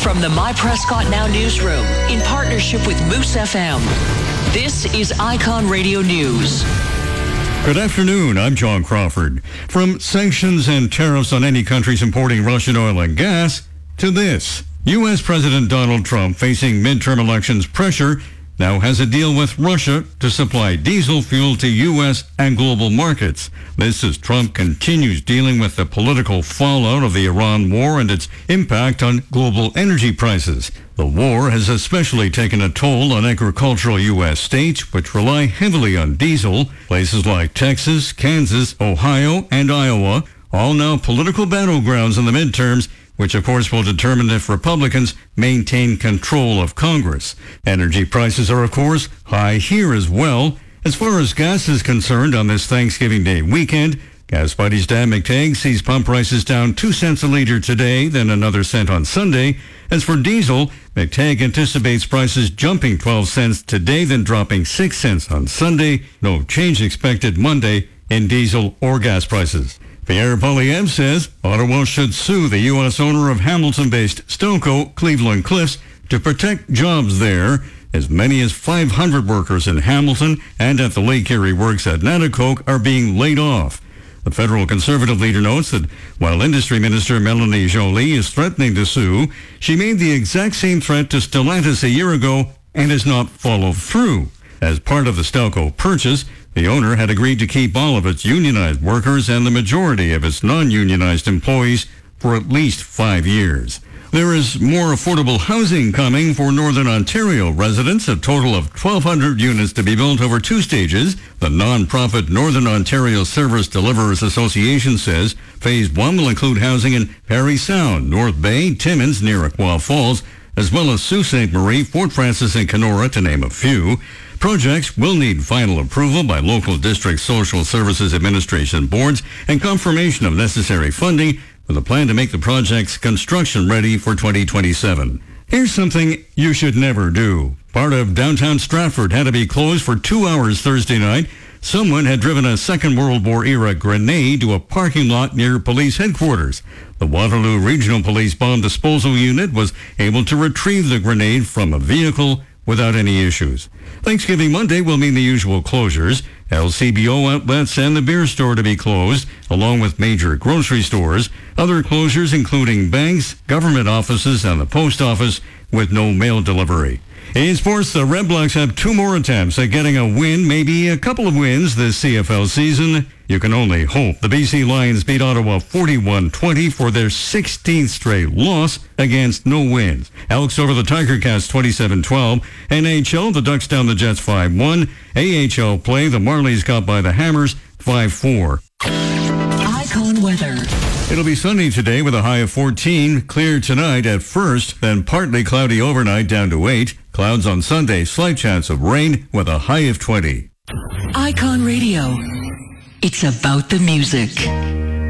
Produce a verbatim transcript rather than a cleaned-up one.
From the My Prescott Now newsroom, in partnership with Moose F M, this is Icon Radio News. Good afternoon, I'm John Crawford. From sanctions and tariffs on any countries importing Russian oil and gas, to this. U S. President Donald Trump, facing midterm elections pressure, now has a deal with Russia to supply diesel fuel to U S and global markets. This as Trump continues dealing with the political fallout of the Iran war and its impact on global energy prices. The war has especially taken a toll on agricultural U S states, which rely heavily on diesel. Places like Texas, Kansas, Ohio, and Iowa, all now political battlegrounds in the midterms, which of course will determine if Republicans maintain control of Congress. Energy prices are of course high here as well. As far as gas is concerned on this Thanksgiving Day weekend, Gas Buddies Dan McTagg sees pump prices down two cents a liter today, then another cent on Sunday. As for diesel, McTagg anticipates prices jumping twelve cents today, then dropping six cents on Sunday. No change expected Monday in diesel or gas prices. Pierre Poilievre says Ottawa should sue the U S owner of Hamilton-based Stelco, Cleveland Cliffs, to protect jobs there. As many as five hundred workers in Hamilton and at the Lake Erie Works at Nanticoke are being laid off. The federal Conservative leader notes that while Industry Minister Melanie Joly is threatening to sue, she made the exact same threat to Stellantis a year ago and has not followed through. As part of the Stelco purchase, the owner had agreed to keep all of its unionized workers and the majority of its non-unionized employees for at least five years. There is more affordable housing coming for Northern Ontario residents, a total of twelve hundred units to be built over two stages. The non-profit Northern Ontario Service Deliverers Association says Phase one will include housing in Parry Sound, North Bay, Timmins near Aqua Falls, as well as Sault Ste. Marie, Fort Frances, and Kenora, to name a few. Projects will need final approval by local district social services administration boards and confirmation of necessary funding with a plan to make the projects construction ready for twenty twenty-seven. Here's something you should never do. Part of downtown Stratford had to be closed for two hours Thursday night. Someone had driven a Second World War era grenade to a parking lot near police headquarters. The Waterloo Regional Police Bomb Disposal Unit was able to retrieve the grenade from a vehicle without any issues. Thanksgiving Monday will mean the usual closures. L C B O outlets and the beer store to be closed, along with major grocery stores. Other closures including banks, government offices, and the post office with no mail delivery. In sports, the Red Blacks have two more attempts at getting a win, maybe a couple of wins this C F L season. You can only hope. The B C Lions beat Ottawa forty-one twenty for their sixteenth straight loss against no wins. Elks over the Tiger Cats twenty-seven twelve. N H L, the Ducks down the Jets five one. A H L play, the Marlies got by the Hammers five four. Icon weather. It'll be sunny today with a high of fourteen. Clear tonight at first, then partly cloudy overnight down to eight. Clouds on Sunday, slight chance of rain with a high of twenty. Icon Radio. It's about the music.